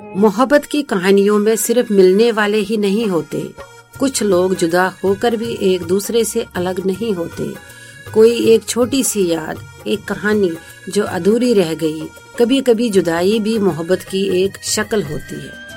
मोहब्बत की कहानियों में सिर्फ मिलने वाले ही नहीं होते, कुछ लोग जुदा होकर भी एक दूसरे से अलग नहीं होते। कोई एक छोटी सी याद, एक कहानी जो अधूरी रह गई। कभी कभी जुदाई भी मोहब्बत की एक शक्ल होती है।